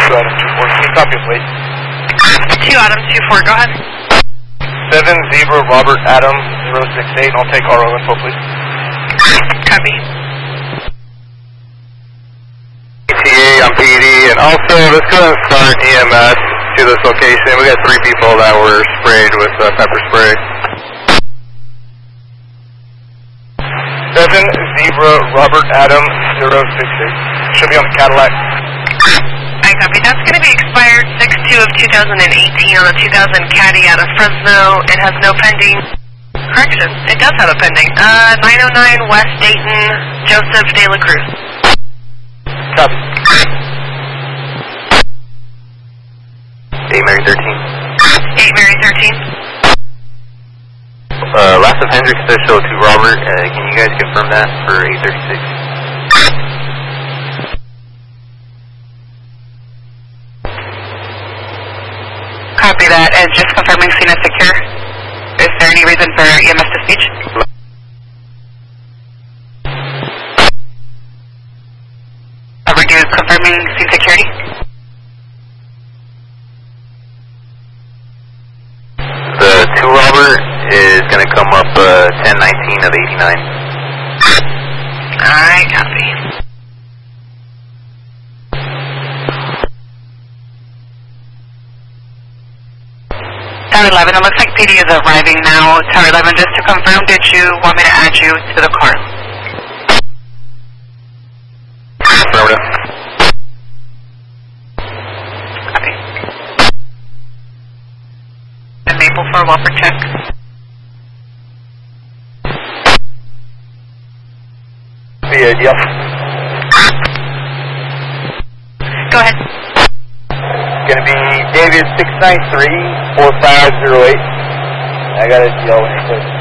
Adam 24. Can you copy us, wait? 2 Adam 24, go ahead. 7 Zebra Robert Adam 068. I'll take RO info, please. Copy. ETA on PD, and also let's go and start EMS to this location. We got 3 people that were sprayed with pepper spray. 7 Zebra Robert Adam 068. Should be on the Cadillac. I copy. That's going to be expired 6/2 of 2018 on the 2000 Caddy out of Fresno. It has no pending. Correction, it does have a pending. 909 West Dayton, Joseph De La Cruz. Copy. 8 Mary 13. 8 Mary 13. Last of Hendricks does show to Robert. Can you guys confirm that for 836? Copy that, and just confirming scene is secure. Is there any reason for EMS to speech? Overdue, confirming scene security. The 2 Robert is going to come up 1019 of 89. Alright, copy. Tower 11, it looks like PD is arriving now. Tower 11, just to confirm, did you want me to add you to the car? Affirmative. Copy. And Maple for a Whopper check. Yep. Go ahead. Gonna be David 693-4508. I got a deal when you're close.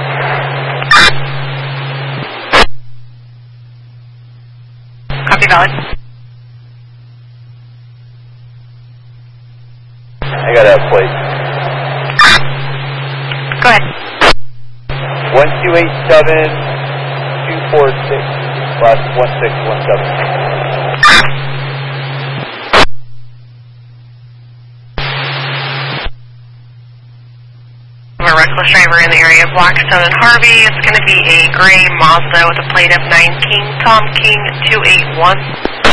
Copy valid. I got a plate. Go ahead. 1287-246/1617. A reckless driver in the area of Blackstone and Harvey. It's going to be a gray Mazda with a plate of 9 King Tom King 281.